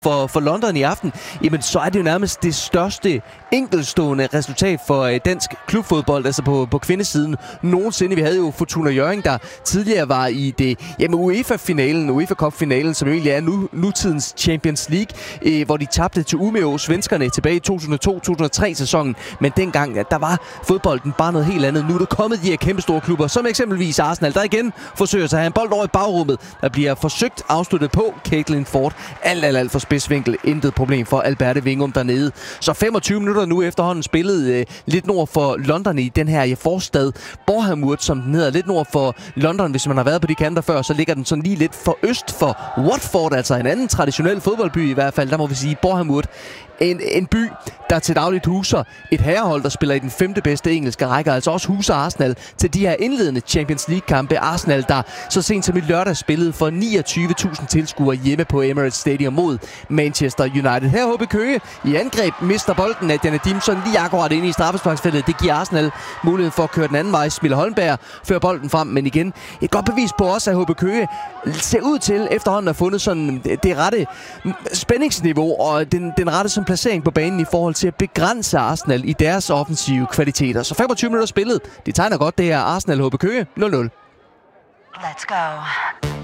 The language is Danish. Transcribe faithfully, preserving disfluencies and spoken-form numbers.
For, for London i aften, jamen så er det jo nærmest det største enkeltstående resultat for øh, dansk klubfodbold, altså på, på kvindesiden nogensinde. Vi havde jo Fortuna Hjørring, der tidligere var i det, jamen UEFA-finalen, UEFA Cup-finalen, som jo egentlig er nu, nutidens Champions League, øh, hvor de tabte til Umeå, svenskerne, tilbage i to tusind og to til to tusind og tre sæsonen. Men dengang, der var fodbolden bare noget helt andet. Nu er der kommet de her kæmpe store klubber, som eksempelvis Arsenal, der igen forsøger sig at have en bold over i bagrummet. Der bliver forsøgt afsluttet på Caitlin Ford. Alt, alt, alt for spidsvinkel. Intet problem for Alberte Wingum dernede. Så femogtyve minutter nu efterhånden spillet øh, lidt nord for London i den her ja, forstad Bournemouth, som den hedder. Lidt nord for London, hvis man har været på de kanter før, så ligger den sådan lige lidt for øst for Watford, altså en anden traditionel fodboldby i hvert fald. Der må vi sige Bournemouth. En, en by, der til dagligt huser et herrehold, der spiller i den femte bedste engelske række, altså også huser Arsenal til de her indledende Champions League-kampe. Arsenal, der så sent som i lørdag spillede for niogtyve tusind tilskuere hjemme på Emirates Stadium mod Manchester United. Her H B Køge i angreb mister bolden af Janne Dimson lige akkurat inde i straffesparksfeltet. Det giver Arsenal mulighed for at køre den anden vej. Smille Holmberg fører bolden frem, men igen et godt bevis på også, at H B Køge ser ud til efterhånden at have fundet sådan det rette spændingsniveau og den, den rette som placering på banen i forhold til at begrænse Arsenal i deres offensive kvaliteter. Så femogtyve minutter spillet. Det tegner godt, det her Arsenal H B Køge nul nul. Let's go.